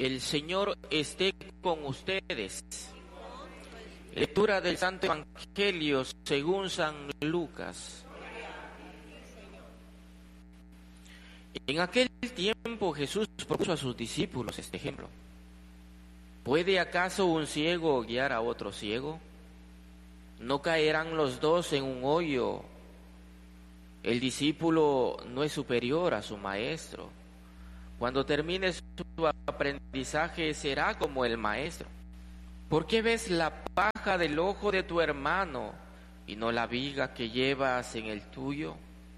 El Señor esté con ustedes. Lectura del Santo Evangelio según San Lucas. En aquel tiempo Jesús propuso a sus discípulos este ejemplo. ¿Puede acaso un ciego guiar a otro ciego? ¿No caerán los dos en un hoyo? El discípulo no es superior a su maestro. Cuando termine su aprendizaje será como el maestro. ¿Por qué ves la paja del ojo de tu hermano y no la viga que llevas en el tuyo?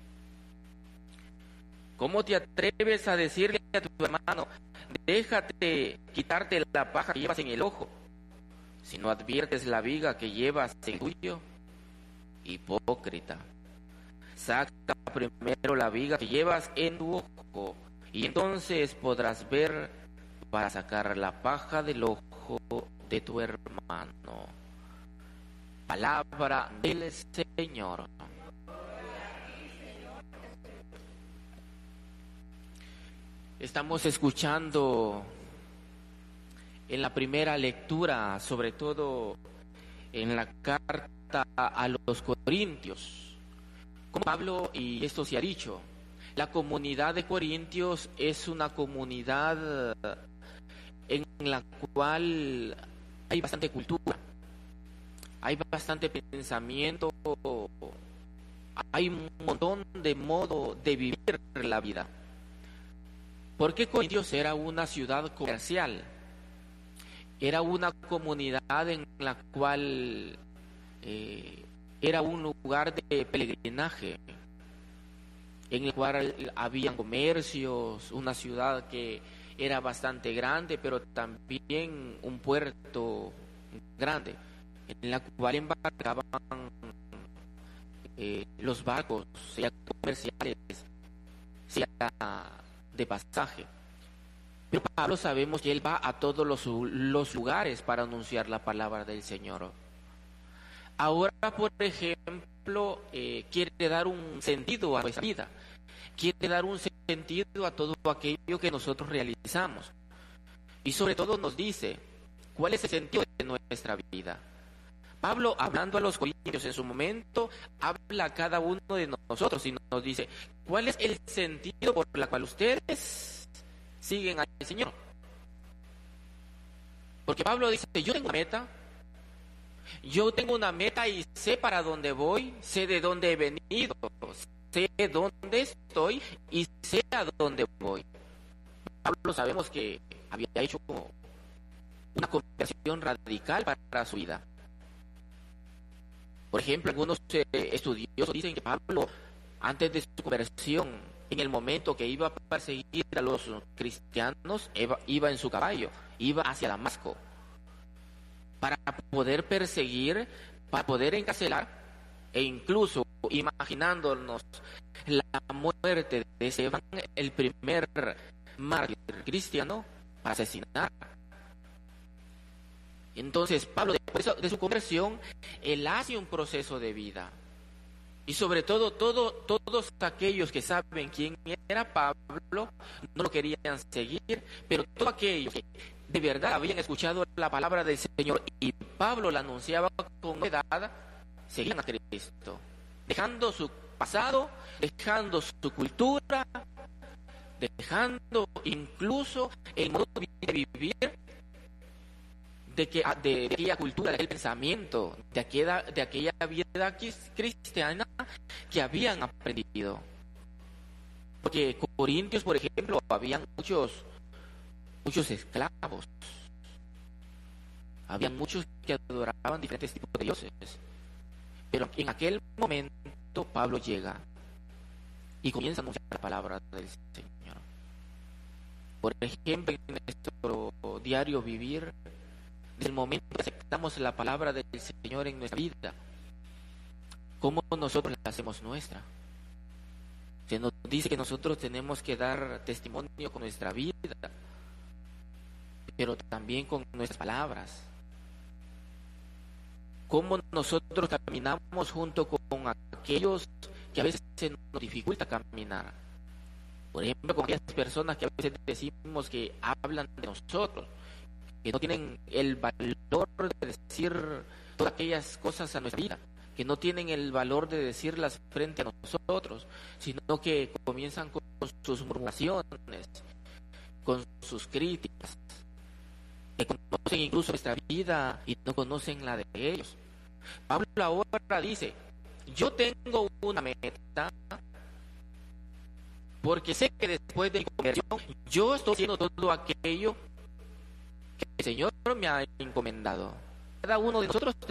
¿Cómo te atreves a decirle a tu hermano, déjate quitarte la paja que llevas en el ojo, si no adviertes la viga que llevas en el tuyo? Hipócrita, saca primero la viga que llevas en tu ojo, y entonces podrás ver para sacar la paja del ojo de tu hermano. Palabra del Señor. Estamos escuchando en la primera lectura, sobre todo en la carta a los Corintios, como Pablo, y esto se ha dicho, la comunidad de Corintios es una comunidad en la cual hay bastante cultura, hay bastante pensamiento, hay un montón de modo de vivir la vida. Porque Corintios era una ciudad comercial, era una comunidad en la cual era un lugar de peregrinaje, en el cual había comercios, una ciudad que era bastante grande, pero también un puerto grande, en la cual embarcaban los barcos, sea comerciales, sea de pasaje. Pero Pablo, sabemos que él va a todos los lugares para anunciar la palabra del Señor. Ahora, por ejemplo, quiere dar un sentido a nuestra vida, quiere dar un sentido a todo aquello que nosotros realizamos, y sobre todo nos dice cuál es el sentido de nuestra vida. Pablo, hablando a los corintios en su momento, habla a cada uno de nosotros y nos dice cuál es el sentido por el cual ustedes siguen al Señor. Porque Pablo dice, yo tengo una meta y sé para dónde voy, sé de dónde he venido, sé dónde estoy y sé a dónde voy. Pablo, sabemos que había hecho como una conversión radical para su vida. Por ejemplo, algunos estudiosos dicen que Pablo, antes de su conversión, en el momento que iba a perseguir a los cristianos, iba en su caballo, iba hacia Damasco, para poder perseguir, para poder encarcelar, e incluso imaginándonos la muerte de Esteban, el primer mártir cristiano, para asesinar. Entonces Pablo, después de su conversión, él hace un proceso de vida. Y sobre todo, todos aquellos que saben quién era Pablo, no lo querían seguir, pero todos aquellos que de verdad habían escuchado la palabra del Señor y Pablo la anunciaba con edad, seguían a Cristo, dejando su pasado, dejando su cultura, dejando incluso el modo de vivir de aquella cultura, de aquel pensamiento, de aquella vida cristiana que habían aprendido. Porque Corintios, por ejemplo, habían muchos esclavos, habían muchos que adoraban diferentes tipos de dioses. Pero en aquel momento Pablo llega y comienza a anunciar la palabra del Señor. Por ejemplo, en nuestro diario vivir, desde el momento que aceptamos la palabra del Señor en nuestra vida, ¿cómo nosotros la hacemos nuestra? Se nos dice que nosotros tenemos que dar testimonio con nuestra vida, pero también con nuestras palabras. ¿Cómo nosotros caminamos junto con aquellos que a veces se nos dificulta caminar? Por ejemplo, con aquellas personas que a veces decimos que hablan de nosotros, que no tienen el valor de decir todas aquellas cosas a nuestra vida, que no tienen el valor de decirlas frente a nosotros, sino que comienzan con sus murmuraciones, con sus críticas, que conocen incluso nuestra vida y no conocen la de ellos. Pablo ahora dice: yo tengo una meta, porque sé que después de mi conversión yo estoy haciendo todo aquello que el Señor me ha encomendado. Cada uno de nosotros